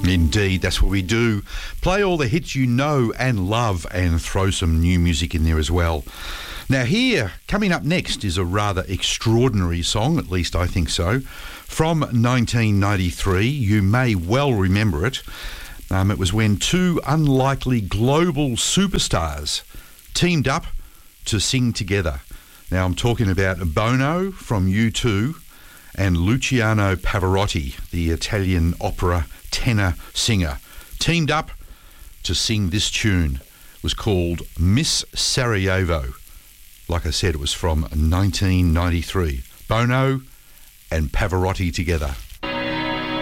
Indeed, that's what we do. Play all the hits you know and love and throw some new music in there as well. Now here, coming up next, is a rather extraordinary song, at least I think so, from 1993. You may well remember it. It was when two unlikely global superstars teamed up to sing together. Now I'm talking about Bono from U2 and Luciano Pavarotti, the Italian opera tenor singer, teamed up to sing this tune. It was called Miss Sarajevo. Like I said, it was from 1993. Bono and Pavarotti together.